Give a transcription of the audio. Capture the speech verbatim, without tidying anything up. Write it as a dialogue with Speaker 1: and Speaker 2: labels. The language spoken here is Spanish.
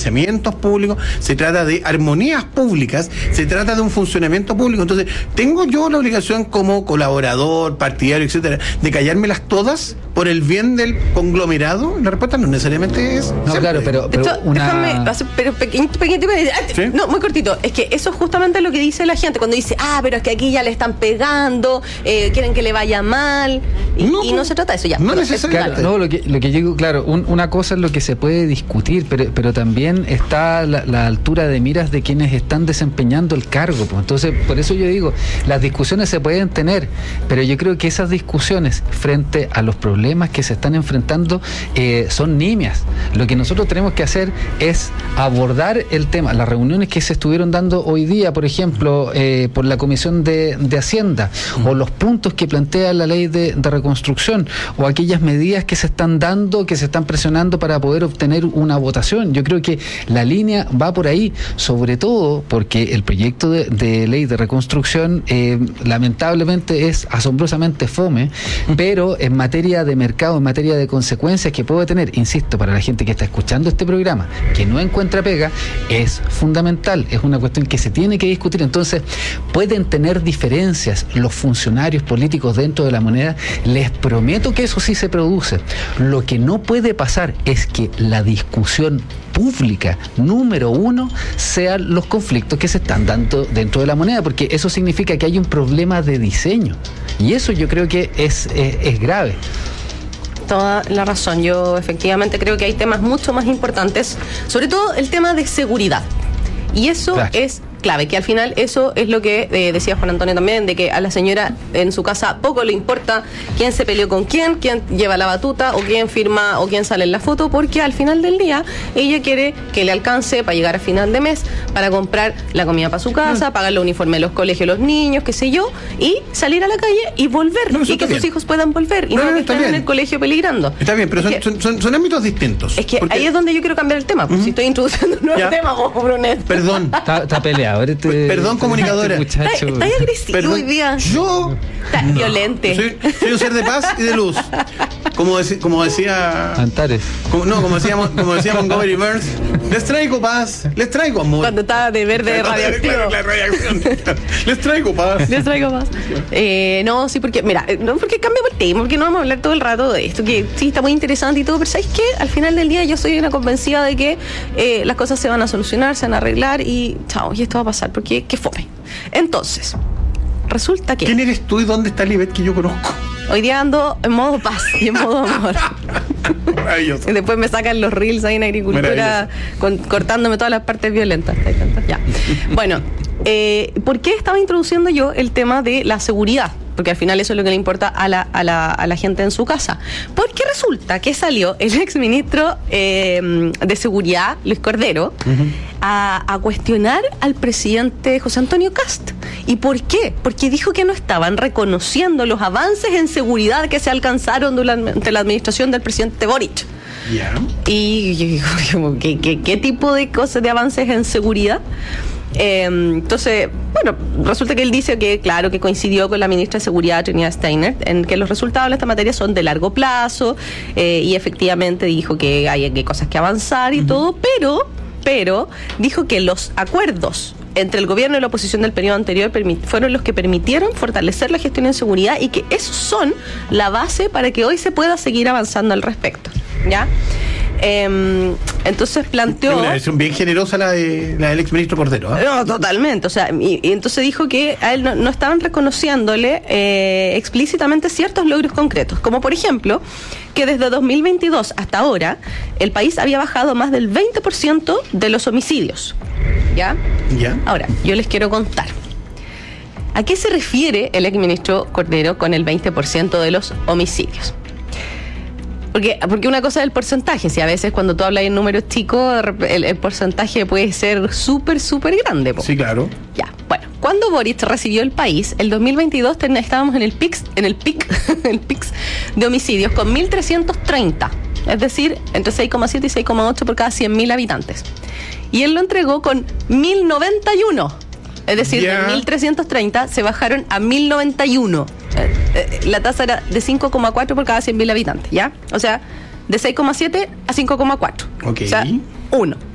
Speaker 1: financiamientos públicos, se trata de armonías públicas, se trata de un funcionamiento público. Entonces, ¿tengo yo la obligación como colaborador, partidario, etcétera, de callármelas todas por el bien del conglomerado? La respuesta no necesariamente es...
Speaker 2: No, claro, pero, pero
Speaker 3: Esto,
Speaker 2: una...
Speaker 3: déjame hacer, pero pequeño, pequeño,
Speaker 1: ¿Sí?
Speaker 3: no, muy cortito. Es que eso es justamente lo que dice la gente cuando dice, ah, pero es que aquí ya le están pegando, eh, quieren que le vaya mal, y no, y no se trata de eso ya.
Speaker 1: No
Speaker 3: pero,
Speaker 1: necesariamente.
Speaker 2: Claro, no, lo que, lo que yo digo, claro, un, una cosa es lo que se puede discutir, pero, pero también está la, la altura de miras de quienes están desempeñando el cargo. Pues. Entonces, por eso yo digo, las discusiones se pueden tener, pero yo creo que esas discusiones frente a los problemas que se están enfrentando eh, son nimias. Lo que nosotros tenemos que hacer es abordar el tema. Las reuniones que se estuvieron dando hoy día, por ejemplo, eh, por la Comisión de, de Hacienda, mm. o los puntos que plantea la ley de, de reconstrucción, o aquellas medidas que se están dando, que se están presionando para poder obtener una votación. Yo creo que la línea va por ahí, sobre todo porque el proyecto de, de ley de reconstrucción eh, lamentablemente es asombrosamente fome, mm. pero en materia de mercado, en materia de consecuencias que puede tener, insisto, para la gente que está escuchando este programa, que no encuentra pega, es fundamental, es una cuestión que se tiene que discutir. Entonces, pueden tener diferencias los funcionarios políticos dentro de la moneda, les prometo que eso sí se produce. Lo que no puede pasar es que la discusión pública número uno sean los conflictos que se están dando dentro de la moneda, porque eso significa que hay un problema de diseño, y eso yo creo que es, es, es grave.
Speaker 3: Toda la razón. Yo efectivamente creo que hay temas mucho más importantes, sobre todo el tema de seguridad. Y eso claro. es clave, que al final eso es lo que eh, decía Juan Antonio también, de que a la señora en su casa poco le importa quién se peleó con quién, quién lleva la batuta o quién firma o quién sale en la foto, porque al final del día ella quiere que le alcance para llegar a final de mes, para comprar la comida para su casa, mm. pagar los uniformes de los colegios de los niños, qué sé yo, y salir a la calle y volver, no, y que bien. sus hijos puedan volver, y no, no, no que estén bien. en el colegio peligrando.
Speaker 1: Está bien, pero son,
Speaker 3: que,
Speaker 1: son, son, son ámbitos distintos.
Speaker 3: Es que porque... ahí es donde yo quiero cambiar el tema, pues uh-huh. si estoy introduciendo un nuevo ya. tema, como Brunet.
Speaker 1: Perdón.
Speaker 2: Está, está peleado. Este,
Speaker 1: Perdón, comunicadora.
Speaker 3: Está, está agresivo Perdón. hoy día.
Speaker 1: Yo.
Speaker 3: Está no. violente.
Speaker 1: Soy, soy un ser de paz y de luz. Como, deci, como decía.
Speaker 2: Antares.
Speaker 1: Como, no, como decíamos, como decía Montgomery Burns. Les traigo paz, les traigo amor.
Speaker 3: Cuando estaba de verde radioactivo.
Speaker 1: La, la, la reacción. Les traigo paz.
Speaker 3: Les traigo paz. Eh, no, sí, porque, mira, no porque cambiamos el tema, porque no vamos a hablar todo el rato de esto, que sí está muy interesante y todo, pero ¿sabes qué? Al final del día yo soy una convencida de que eh, las cosas se van a solucionar, se van a arreglar y chao, y esto va a pasar, porque qué fome. Entonces, resulta que...
Speaker 1: ¿Quién eres tú y dónde está el Ivette que yo conozco?
Speaker 3: Hoy día ando en modo paz y en modo amor.
Speaker 1: Maravilloso.
Speaker 3: Y después me sacan los reels ahí en agricultura con, cortándome todas las partes violentas. Ya. Bueno, eh, ¿por qué estaba introduciendo yo el tema de la seguridad? Porque al final eso es lo que le importa a la, a la, a la gente en su casa. Porque resulta que salió el exministro eh, de Seguridad, Luis Cordero, uh-huh. a, a cuestionar al presidente José Antonio Kast. ¿Y por qué? Porque dijo que no estaban reconociendo los avances en seguridad que se alcanzaron durante la administración del presidente Boric.
Speaker 1: Yeah.
Speaker 3: Y yo digo, ¿qué, qué, qué tipo de cosas de avances en seguridad? Eh, entonces, bueno, resulta que él dice que, claro, que coincidió con la ministra de Seguridad, Trinidad Steiner, en que los resultados de esta materia son de largo plazo, eh, y efectivamente dijo que hay, hay cosas que avanzar y uh-huh. todo, pero, pero dijo que los acuerdos entre el gobierno y la oposición del periodo anterior permit- fueron los que permitieron fortalecer la gestión en seguridad y que esos son la base para que hoy se pueda seguir avanzando al respecto, ¿ya? Eh, entonces planteó...
Speaker 1: Una versión bien generosa la, de, la del exministro Cordero, ¿eh?
Speaker 3: No, totalmente. O sea, y, y entonces dijo que a él no, no estaban reconociéndole eh, explícitamente ciertos logros concretos, como por ejemplo que desde dos mil veintidós hasta ahora el país había bajado más del veinte por ciento de los homicidios. ¿Ya?
Speaker 1: ¿Ya?
Speaker 3: Ahora, yo les quiero contar. ¿A qué se refiere el exministro Cordero con el veinte por ciento de los homicidios? Porque, porque una cosa es el porcentaje, si a veces cuando tú hablas en números chicos, el, el porcentaje puede ser súper, súper grande. Po.
Speaker 1: Sí, claro.
Speaker 3: Ya, bueno, cuando Boric recibió el país, el dos mil veintidós ten, estábamos en el pic, en el pic, el pic de homicidios con mil trescientos treinta, es decir, entre seis coma siete y seis coma ocho por cada cien mil habitantes. Y él lo entregó con mil noventa y uno. Es decir, yeah. de mil trescientos treinta se bajaron a mil noventa y uno. Eh, eh, la tasa era de cinco coma cuatro por cada cien mil habitantes, ¿ya? O sea, de seis coma siete a cinco coma cuatro.
Speaker 1: Okay.
Speaker 3: O sea, uno.